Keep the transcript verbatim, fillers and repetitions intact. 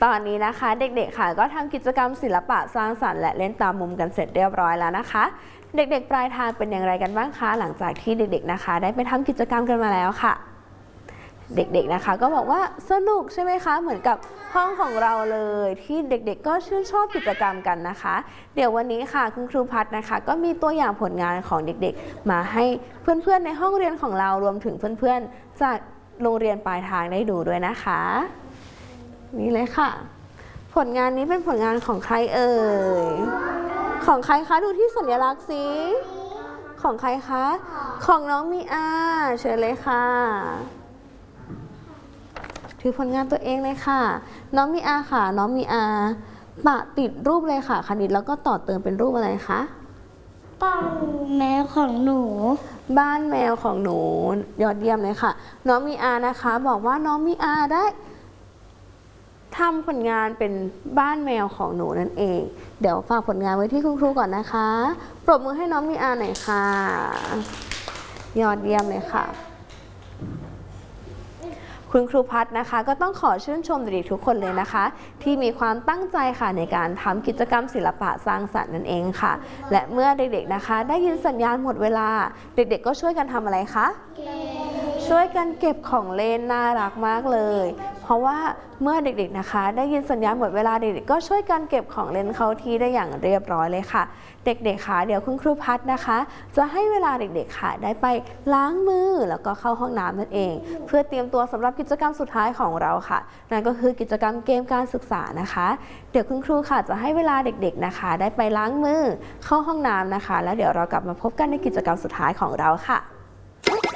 ตอนนี้นะคะเด็กๆค่ะก็ทำกิจกรรมศิลปะสร้างสรรค์และเล่นตามมุมกันเสร็จเรียบร้อยแล้วนะคะเด็กๆปลายทางเป็นอย่างไรกันบ้างคะหลังจากที่เด็กๆนะคะได้ไปทำกิจกรรมกันมาแล้วค่ะเด็กๆนะคะก็บอกว่าสนุกใช่ไหมคะเหมือนกับห้องของเราเลยที่เด็กๆก็ชื่นชอบกิจกรรมกันนะคะเดี๋ยววันนี้ค่ะคุณครูพัฒน์นะคะก็มีตัวอย่างผลงานของเด็กๆมาให้เพื่อนๆในห้องเรียนของเรารวมถึงเพื่อนๆจากโรงเรียนปลายทางได้ดูด้วยนะคะนี่เลยค่ะผลงานนี้เป็นผลงานของใครเอ่ยของใครคะดูที่สัญลักษณ์สิของใครคะของน้องมีอาเชิญเลยค่ะถือผลงานตัวเองเลยค่ะน้องมีอาค่ะน้องมีอาปะติดรูปเลยค่ะคณิตแล้วก็ต่อเติมเป็นรูปอะไรคะบ้านแมวของหนูบ้านแมวของหนูยอดเยี่ยมเลยค่ะน้องมีอานะคะบอกว่าน้องมีอาได้ทำผลงานเป็นบ้านแมวของหนูนั่นเองเดี๋ยวฝากผลงานไว้ที่คุณครูก่อนนะคะปรบมือให้น้องมีอาหน่อยค่ะยอดเยี่ยมเลยค่ะคุณครูพัฒน์นะคะก็ต้องขอชื่นชมเด็กๆทุกคนเลยนะคะที่มีความตั้งใจค่ะในการทำกิจกรรมศิลปะสร้างสรรค์นั่นเองค่ะและเมื่อเด็กๆนะคะได้ยินสัญญาณหมดเวลาเด็กๆก็ช่วยกันทำอะไรคะช่วยกันเก็บของเล่นน่ารักมากเลยเพราะว่าเมื่อเด็กๆนะคะได้ยินสัญญาณหมดเวลาเด็กๆก็ช่วยกันเก็บของเล่นเข้าที่ได้อย่างเรียบร้อยเลยค่ะเด็กๆค่ะเดี๋ยวคุณครูพัฒน์นะคะจะให้เวลาเด็กๆค่ะได้ไปล้างมือแล้วก็เข้าห้องน้ำนั่นเองเพื่อเตรียมตัวสำหรับกิจกรรมสุดท้ายของเราค่ะนั่นก็คือกิจกรรมเกมการศึกษานะคะเดี๋ยวคุณครูค่ะจะให้เวลาเด็กๆนะคะได้ไปล้างมือเข้าห้องน้ำนะคะแล้วเดี๋ยวเรากลับมาพบกันในกิจกรรมสุดท้ายของเราค่ะ